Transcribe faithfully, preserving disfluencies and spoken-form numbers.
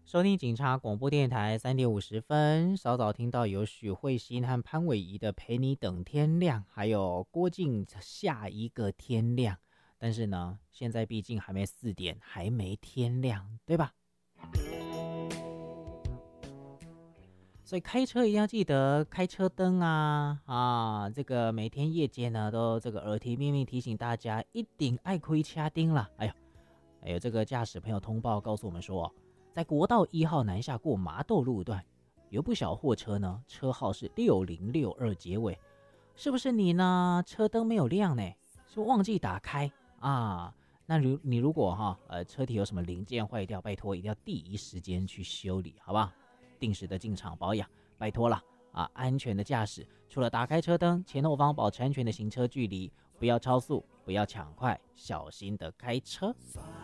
收听警察广播电台三点五十分，稍早听到有许慧欣和潘玮仪的陪你等天亮，还有郭靖下一个天亮。但是呢，现在毕竟还没四点，还没天亮，对吧？所以开车一定要记得开车灯啊啊！这个每天夜间呢，都这个耳提面命提醒大家，一定爱开车灯啦。哎呦，还有这个驾驶朋友通报告诉我们说，在国道一号南下过麻豆路段，有部小货车呢，车号是六零六二结尾，是不是你呢？车灯没有亮呢，是忘记打开啊？那如你如果哈呃车体有什么零件坏掉，拜托一定要第一时间去修理，好不好？定时的进场保养，拜托了啊！安全的驾驶，除了打开车灯，前后方保持安全的行车距离，不要超速，不要抢快，小心的开车。